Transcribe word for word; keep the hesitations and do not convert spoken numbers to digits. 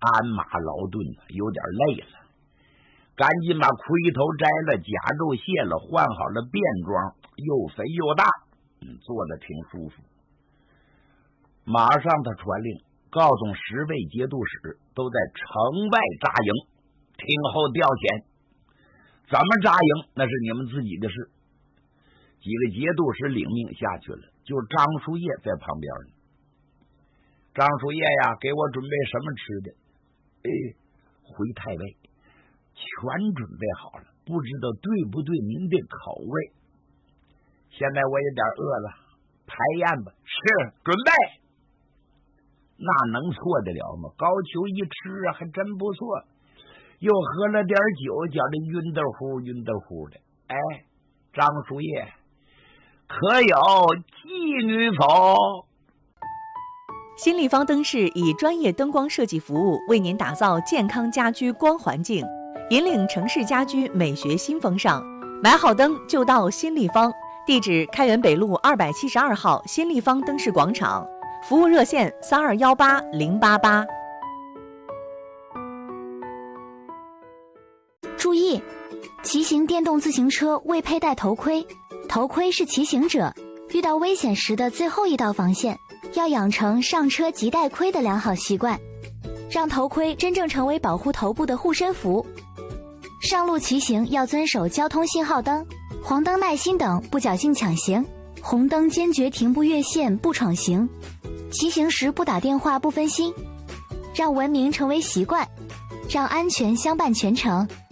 鞍马劳顿有点累了，赶紧把盔头摘了，甲胄卸了，换好了便装，又肥又大，嗯，坐得挺舒服。马上他传令，告诉十位节度使都在城外扎营，听候调遣。怎么扎营那是你们自己的事。几个节度使领命下去了，就张叔夜在旁边呢。张叔夜呀，给我准备什么吃的？哎，回太尉，全准备好了，不知道对不对您的口味。现在我有点饿了，排宴吧。是，准备。那能错得了吗？高俅一吃啊，还真不错，又喝了点酒，觉得晕得乎晕得乎的。哎，张叔夜，可有妓女否？ 新立方灯饰以专业灯光设计服务为您打造健康家居光环境，引领城市家居美学新风尚。买好灯就到新立方，地址开元北路二百七十二号新立方灯饰广场，服务热线三二幺八零八八。 注意，骑行电动自行车未佩戴头盔，头盔是骑行者遇到危险时的最后一道防线，要养成上车即戴盔的良好习惯，让头盔真正成为保护头部的护身符。上路骑行要遵守交通信号灯、黄灯耐心等，不侥幸抢行；红灯坚决停步越线，不闯行。骑行时不打电话，不分心，让文明成为习惯，让安全相伴全程。